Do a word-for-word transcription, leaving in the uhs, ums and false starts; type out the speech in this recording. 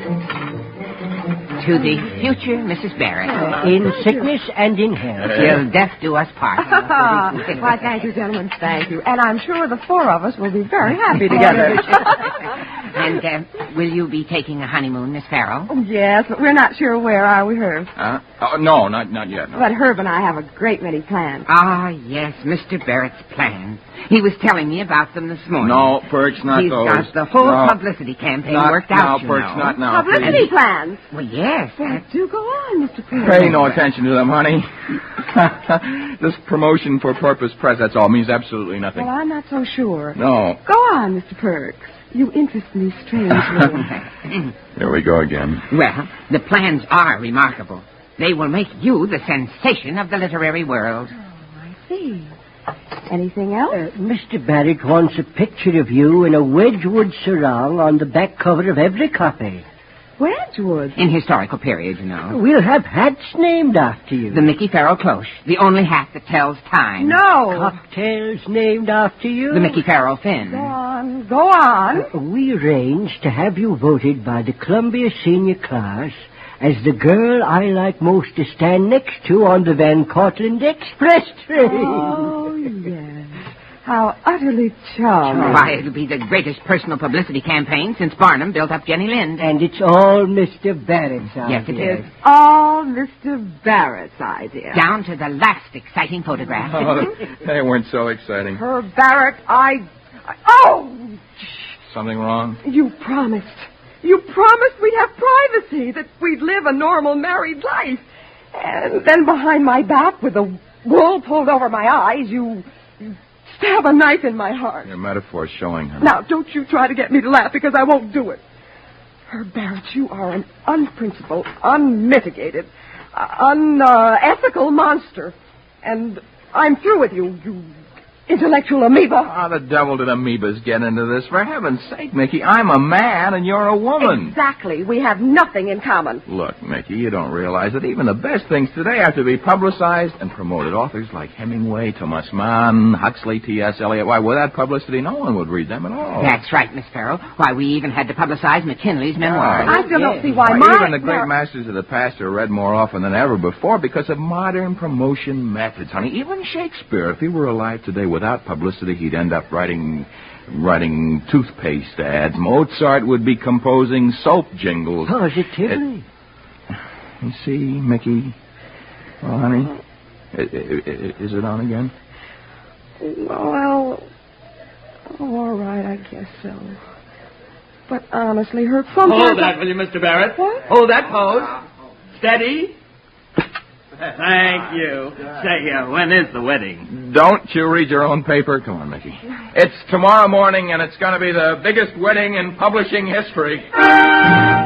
To the future Missus Barrett. In sickness and in health. Till death do us part. Why, thank you, gentlemen, thank you. And I'm sure the four of us will be very happy together. And uh, will you be taking a honeymoon, Miss Farrell? Oh, yes, but we're not sure where, are we, Herb? Uh, oh, no, not not yet. No. But Herb and I have a great many plans. Ah, yes, Mister Barrett's plans. He was telling me about them this morning. No, Perch, not He's those. got the whole no. publicity campaign not, worked out, No, you Perch, know. not now. Publicity Please. plans? Well, yes. Well, do go on, Mister Perk. Pay no attention to them, honey. This promotion for purpose press, that's all, means absolutely nothing. Well, I'm not so sure. No. Go on, Mister Perks. You interest me strangely. Here we go again. Well, the plans are remarkable. They will make you the sensation of the literary world. Oh, I see. Anything else? Uh, Mister Barrett wants a picture of you in a Wedgwood sarong on the back cover of every copy. Wedgwood? In historical periods, you know. We'll have hats named after you. The Mickey Farrell cloche, the only hat that tells time. No. Cocktails named after you. The Mickey Farrell fin. Go on. Go on. Uh, we arranged to have you voted by the Columbia Senior Class as the girl I like most to stand next to on the Van Cortlandt Express train. Oh, yes. How utterly charming. Why, it'll be the greatest personal publicity campaign since Barnum built up Jenny Lind. And it's all Mister Barrett's idea. Yes, it is. It's all Mister Barrett's idea. Down to the last exciting photograph. Oh, they weren't so exciting. Herb Barrett, I... I... Oh! Something wrong? You promised. You promised we'd have privacy, that we'd live a normal married life. And then behind my back, with the wool pulled over my eyes, you... you stab a knife in my heart. Your metaphor's showing, honey. Now, don't you try to get me to laugh, because I won't do it. Herb Barrett, you are an unprincipled, unmitigated, uh, unethical monster. And I'm through with you, you intellectual amoeba. How the devil did amoebas get into this? For heaven's sake, Mickey, I'm a man and you're a woman. Exactly. We have nothing in common. Look, Mickey, you don't realize that even the best things today have to be publicized and promoted. Authors like Hemingway, Thomas Mann, Huxley, T S. Eliot. Why, without publicity, no one would read them at all. That's right, Miss Farrell. Why, we even had to publicize McKinley's memoirs. I still don't see why Why, my... even the great masters of the past are read more often than ever before because of modern promotion methods, honey. Even Shakespeare, if he were alive today without publicity, he'd end up writing writing toothpaste ads. Mozart would be composing soap jingles. Positively. It, you see, Mickey? Well, honey, i- i- i- is it on again? Well, oh, all right, I guess so. But honestly, Herb, sometimes... Hold that, will you, Mister Barrett? What? Hold that pose. Steady. Thank you. Say, uh, when is the wedding? Don't you read your own paper? Come on, Mickey. It's tomorrow morning, and it's going to be the biggest wedding in publishing history.